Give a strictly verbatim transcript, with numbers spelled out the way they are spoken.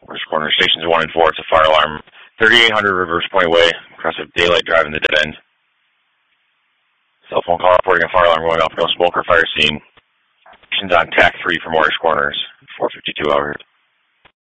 Morris Corner, stations one and four. It's a fire alarm. thirty-eight hundred Reverse Point Way, across a daylight drive in the dead end. Cell phone call reporting a fire alarm going off. No smoke or fire scene. Stations on T A C three for Morris Corners. four fifty-two hours.